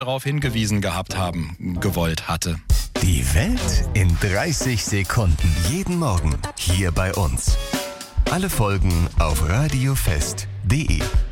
darauf hingewiesen gehabt haben, gewollt hatte. Die Welt in 30 Sekunden. Jeden Morgen hier bei uns. Alle Folgen auf radiofest.de.